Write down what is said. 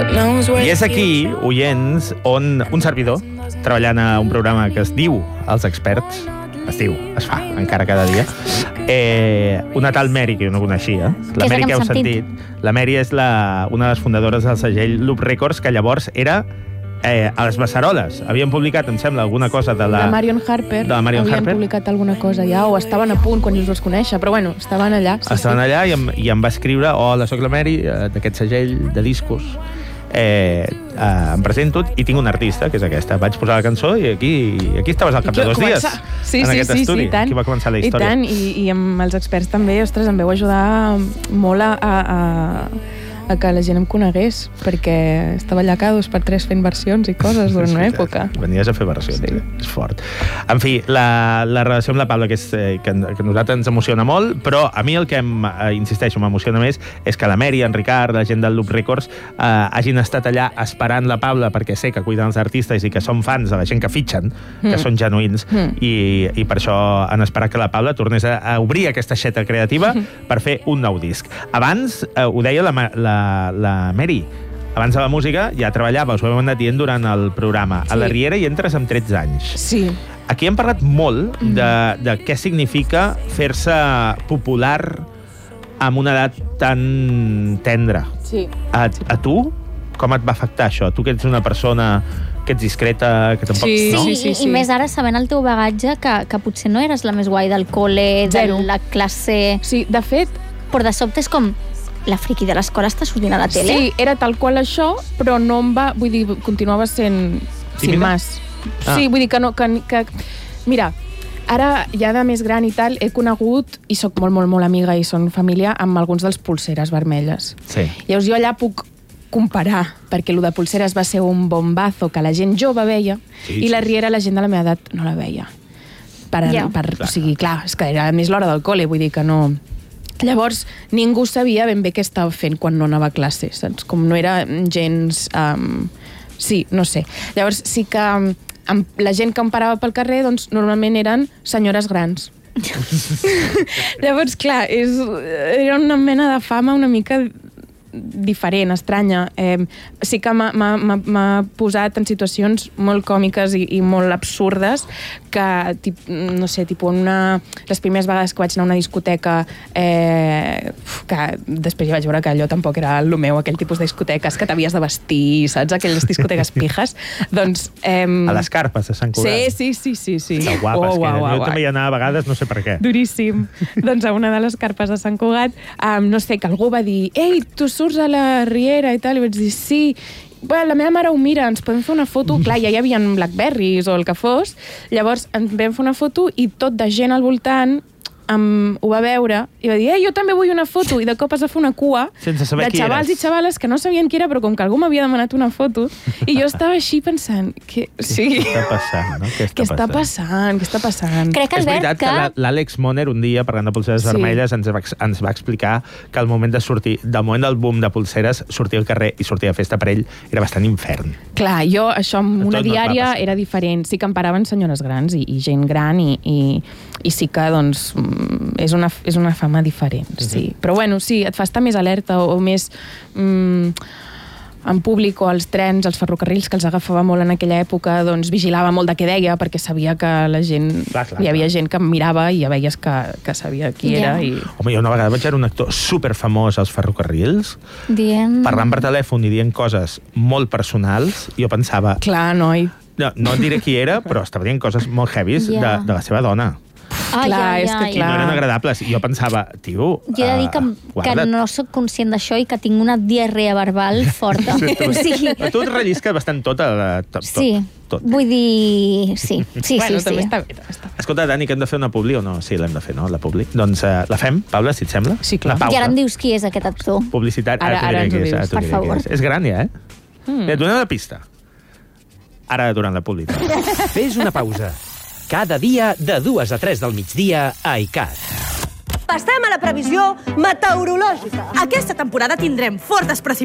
I és aquí, oients, on un servidor, treballant a un programa que es diu Els Experts, es fa encara cada dia, una tal Mary, que jo no coneixia, la Mary que heu sentit. La Mary és una de les fundadores del segell Loop Records, que llavors era a les Beceroles. Havien publicat, em sembla, alguna cosa de la Marion Harper. Havien publicat alguna cosa ja, o estaven a punt quan jo els vaig conèixer, però bueno, estaven allà. Estaven allà i em va escriure: hola, soc la Mary, d'aquest segell de discos. Em presento i tinc un artista, que és aquesta. Vaig posar la cançó i aquí estaves al cap de 2 dies en aquest estudi. Aquí va començar la història. I tant, i amb els experts també, ostres, em vau ajudar molt a que la gent em conegués, perquè estava allà cada 2x3 fent versions i coses durant una època. Venies a fer versions, és fort. En fi, la relació amb la Paula, que a nosaltres ens emociona molt, però a mi el que insisteixo, m'emociona més, és que la Mary, en Ricard, la gent del Loop Records, hagin estat allà esperant la Paula, perquè sé que cuiden els artistes i que són fans de la gent que fitxen, que són genuïns, i per això han esperat que la Paula tornés a obrir aquesta aixeta creativa per fer un nou disc. Abans, ho deia la Mary, abans de la música ja treballava, us ho hem anat dient durant el programa. A la Riera hi entres amb 13 anys. Sí. Aquí hem parlat molt de què significa fer-se popular amb una edat tan tendra. Sí. A tu, com et va afectar això? Tu que ets una persona que ets discreta, que tampoc... Sí. I més ara sabent el teu bagatge que potser no eres la més guai del col·le, de la classe... Sí, de fet... Però de sobte és com... La friqui de l'escola està sortint a la tele. Sí, era tal qual això, però no em va... Vull dir, continuava sent... sin más. Sí, vull dir que no... Mira, ara, ja de més gran i tal, he conegut, i soc molt, molt, molt amiga i són família, amb alguns dels Pulseres vermelles. Sí. Llavors jo allà puc comparar, perquè el de Pulseres va ser un bombazo que la gent jove veia, i la Riera, la gent de la meva edat, no la veia. O sigui, clar, és que era més l'hora del col·le, vull dir que no... Llavors, ningú sabia ben bé què estava fent quan no anava a classe, saps? Com no era gens... Sí, no sé. Llavors, sí que la gent que em parava pel carrer, doncs, normalment eren senyores grans. Llavors, clar, era una mena de fama una mica diferent, estranya. Sí que m'ha posat en situacions molt còmiques i molt absurdes que, no sé, les primeres vegades que vaig anar a una discoteca que després ja vaig veure que allò tampoc era el meu, aquell tipus de discoteques que t'havies de vestir, saps? Aquelles discoteques pijes. Doncs... A les Carpes de Sant Cugat. Sí. Que guapes, jo també hi anava a vegades, no sé per què. Duríssim. Doncs a una de les Carpes de Sant Cugat, no sé, que algú va dir: ei, tu surts a la Riera i tal, i vaig dir sí. Bueno, la meva mare ho mira, ens podem fer una foto? Clar, ja hi havia Blackberries o el que fos. Llavors ens vam fer una foto i tot de gent al voltant ho va veure i va dir: jo també vull una foto, i de cop es va fer una cua de xavals i xavales que no sabien qui era, però com que algú m'havia demanat una foto, i jo estava així pensant què està passant, no? Què està passant? Crec, Albert, és veritat que l'Àlex Moner un dia, parlant de pulseres vermelles, ens va explicar que al moment del boom de pulseres, sortir al carrer i sortir a festa per ell era bastant infern. Clar, jo això amb una diària era diferent. Sí que em paraven senyores grans i gent gran i sí que, doncs, és una fama diferent, sí. Però bueno, sí, et fa estar més alerta o més en públic, o als trens, als ferrocarrils, que els agafava molt en aquella època, doncs vigilava molt de què deia, perquè sabia que la gent... Hi havia gent que em mirava i ja veies que sabia qui era. Home, jo una vegada vaig veure un actor superfamós als ferrocarrils, parlant per telèfon i dient coses molt personals, i jo pensava... Clar, noi. No et diré qui era, però estava dient coses molt heavies de la seva dona. I no eren agradables. I jo pensava, tio... Jo he de dir que no sóc conscient d'això i que tinc una diarrea verbal forta. Tu et rellisques bastant tot. Sí, vull dir... Sí. Bueno, també està bé. Escolta, Dani, que hem de fer una publi o no? Sí, l'hem de fer, no? La publi. Doncs la fem, Paula, si et sembla? Sí, clar. I ara em dius qui és aquest actor. Publicitat. Ara ens ho dius, per favor. És gran, ja, Mira, et donem una pista. Ara, durant la publi. Fes una pausa. Cada dia, de 2 a 3 del migdia, a ICAT. Passem a la previsió meteorològica. Aquesta temporada tindrem fortes precipitacions